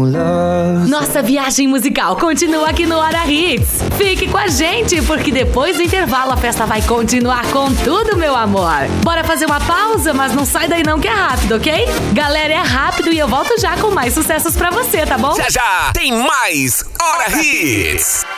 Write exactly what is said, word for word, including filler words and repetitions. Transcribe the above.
love. Nossa viagem musical continua aqui no Hora Hits. Fique com a gente, porque depois do intervalo a festa vai continuar com tudo, meu amor. Bora fazer uma pausa, mas não sai daí não que é rápido, ok? Galera, é rápido e eu volto já com mais sucessos pra você, tá bom? Já já tem mais Hora Hits.